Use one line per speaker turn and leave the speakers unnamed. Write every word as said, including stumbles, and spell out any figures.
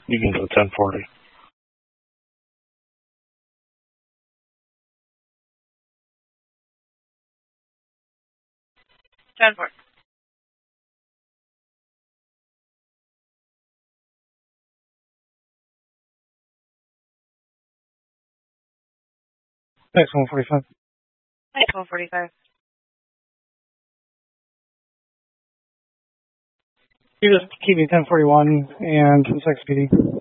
You can go ten forty.
ten forty.
Next one forty-five.
Next one forty-five.
You're just keeping ten forty-one and six P D.